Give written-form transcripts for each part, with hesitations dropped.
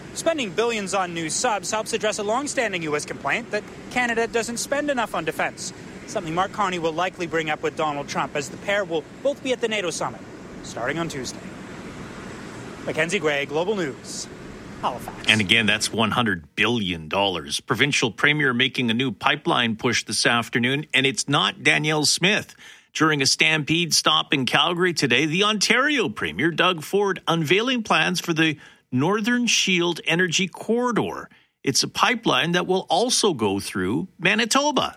Spending billions on new subs helps address a long-standing U.S. complaint that Canada doesn't spend enough on defense, something Mark Carney will likely bring up with Donald Trump, as the pair will both be at the NATO summit, starting on Tuesday. Mackenzie Gray, Global News, Halifax. And again, that's $100 billion. Provincial Premier making a new pipeline push this afternoon, and it's not Danielle Smith. During a stampede stop in Calgary today, the Ontario Premier, Doug Ford, unveiling plans for the Northern Shield Energy Corridor. It's a pipeline that will also go through Manitoba.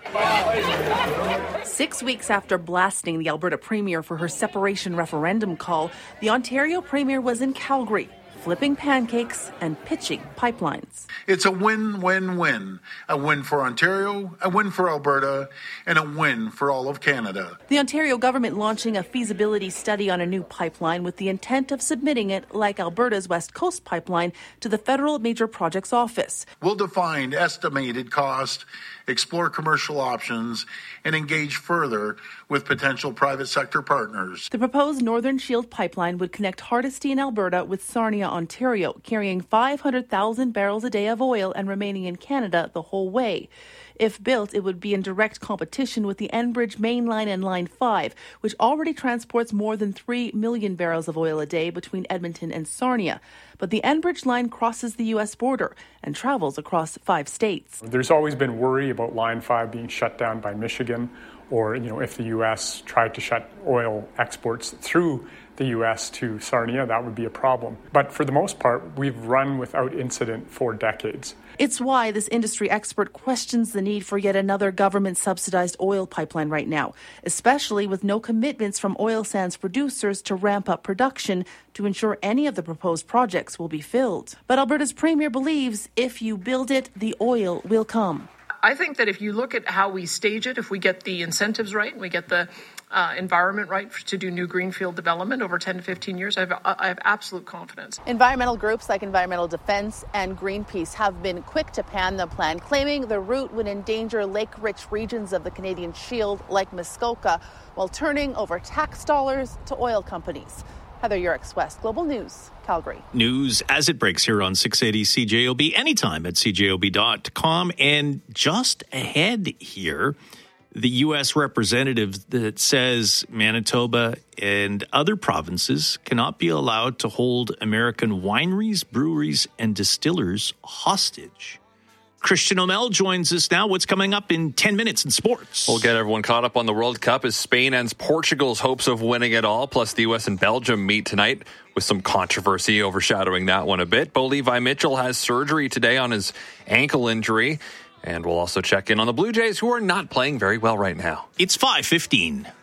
6 weeks after blasting the Alberta Premier for her separation referendum call, the Ontario Premier was in Calgary, flipping pancakes and pitching pipelines. It's a win-win-win. A win for Ontario, a win for Alberta, and a win for all of Canada. The Ontario government launching a feasibility study on a new pipeline with the intent of submitting it, like Alberta's West Coast Pipeline, to the Federal Major Projects Office. We'll define estimated cost, explore commercial options, and engage further with potential private sector partners. The proposed Northern Shield pipeline would connect Hardisty in Alberta with Sarnia, Ontario, carrying 500,000 barrels a day of oil and remaining in Canada the whole way. If built, it would be in direct competition with the Enbridge Main Line and Line 5, which already transports more than 3 million barrels of oil a day between Edmonton and Sarnia. But the Enbridge line crosses the U.S. border and travels across 5 states. There's always been worry about Line 5 being shut down by Michigan, or if the U.S. tried to shut oil exports through the U.S. to Sarnia, that would be a problem. But for the most part, we've run without incident for decades. It's why this industry expert questions the need for yet another government-subsidized oil pipeline right now, especially with no commitments from oil sands producers to ramp up production to ensure any of the proposed projects will be filled. But Alberta's Premier believes if you build it, the oil will come. I think that if you look at how we stage it, if we get the incentives right and we get the environment right to do new greenfield development over 10 to 15 years, I have absolute confidence. Environmental groups like Environmental Defense and Greenpeace have been quick to pan the plan, claiming the route would endanger lake-rich regions of the Canadian Shield like Muskoka, while turning over tax dollars to oil companies. Heather Yurix, West Global News, Calgary. News as it breaks here on 680 CJOB, anytime at cjob.com. And just ahead here, the U.S. representative that says Manitoba and other provinces cannot be allowed to hold American wineries, breweries, and distillers hostage. Christian O'Mell joins us now. What's coming up in 10 minutes in sports? We'll get everyone caught up on the World Cup as Spain ends Portugal's hopes of winning it all. Plus, the U.S. and Belgium meet tonight with some controversy overshadowing that one a bit. Bo Levi Mitchell has surgery today on his ankle injury. And we'll also check in on the Blue Jays, who are not playing very well right now. It's 5:15.